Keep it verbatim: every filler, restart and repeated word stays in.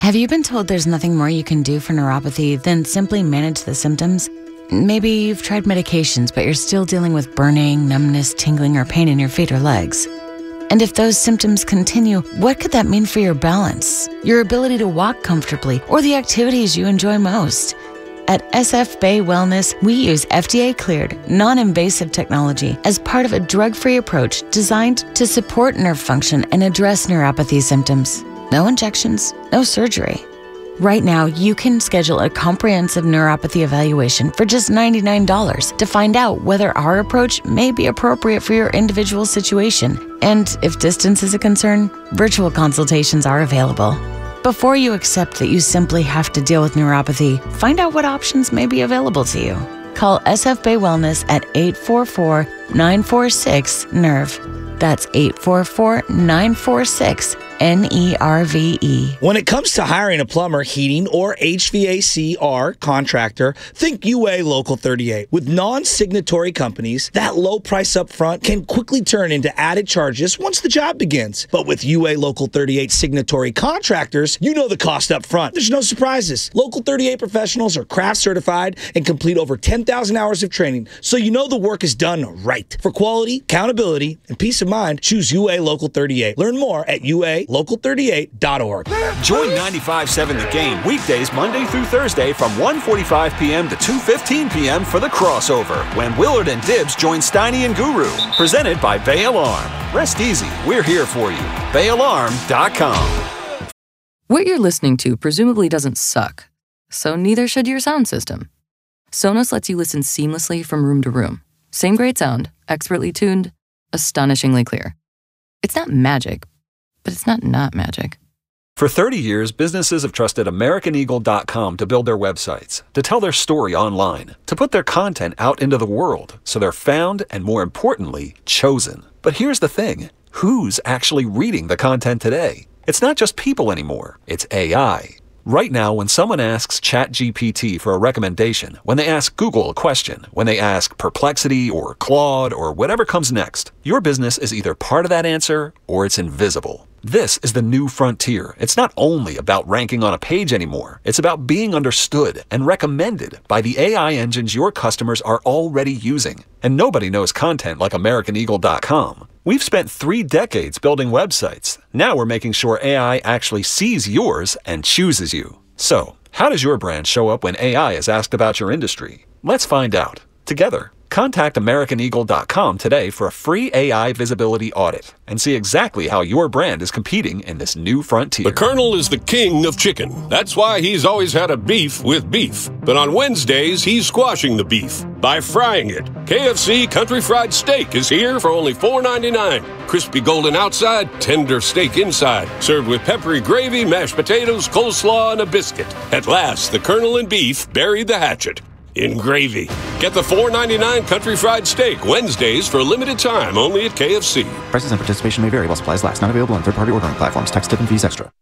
Have you been told there's nothing more you can do for neuropathy than simply manage the symptoms? Maybe you've tried medications, but you're still dealing with burning, numbness, tingling, or pain in your feet or legs. And if those symptoms continue, what could that mean for your balance, your ability to walk comfortably, or the activities you enjoy most? At S F Bay Wellness, we use F D A-cleared, non-invasive technology as part of a drug-free approach designed to support nerve function and address neuropathy symptoms. No injections, no surgery. Right now, you can schedule a comprehensive neuropathy evaluation for just ninety-nine dollars to find out whether our approach may be appropriate for your individual situation. And if distance is a concern, virtual consultations are available. Before you accept that you simply have to deal with neuropathy, find out what options may be available to you. Call S F Bay Wellness at eight four four, nine four six, N E R V. That's eight four four, nine four six, N E R V E. When it comes to hiring a plumber, heating, or H V A C R contractor, think U A Local thirty-eight. With non-signatory companies, that low price up front can quickly turn into added charges once the job begins. But with U A Local thirty-eight signatory contractors, you know the cost up front. There's no surprises. Local thirty-eight professionals are craft certified and complete over ten thousand hours of training, so you know the work is done right. For quality, accountability, and peace of mind, choose U A Local thirty-eight. Learn more at U A local thirty-eight dot org. Join ninety-five point seven The Game weekdays Monday through Thursday from one forty-five p.m. to two fifteen p.m. for The Crossover, when Willard and Dibbs join Steiny and Guru. Presented by Bay Alarm. Rest easy, we're here for you. bay alarm dot com. What you're listening to presumably doesn't suck, so neither should your sound system. Sonos lets you listen seamlessly from room to room. Same great sound, expertly tuned, astonishingly clear. It's not magic, but it's not not magic. For thirty years, businesses have trusted American Eagle dot com to build their websites, to tell their story online, to put their content out into the world so they're found and, more importantly, chosen. But here's the thing. Who's actually reading the content today? It's not just people anymore. It's A I. Right now, when someone asks ChatGPT for a recommendation, when they ask Google a question, when they ask Perplexity or Claude or whatever comes next, your business is either part of that answer or it's invisible. This is the new frontier. It's not only about ranking on a page anymore. It's about being understood and recommended by the A I engines your customers are already using. And nobody knows content like American Eagle dot com. We've spent three decades building websites. Now we're making sure A I actually sees yours and chooses you. So, how does your brand show up when A I is asked about your industry? Let's find out together. Contact American Eagle dot com today for a free A I visibility audit and see exactly how your brand is competing in this new frontier. The Colonel is the king of chicken. That's why he's always had a beef with beef. But on Wednesdays, he's squashing the beef by frying it. K F C Country Fried Steak is here for only four ninety-nine. Crispy golden outside, tender steak inside. Served with peppery gravy, mashed potatoes, coleslaw, and a biscuit. At last, the Colonel and beef buried the hatchet in gravy. Get the four ninety-nine Country Fried Steak Wednesdays for a limited time only at K F C. Prices and participation may vary while supplies last. Not available on third-party ordering platforms. Tax, tip, and fees extra.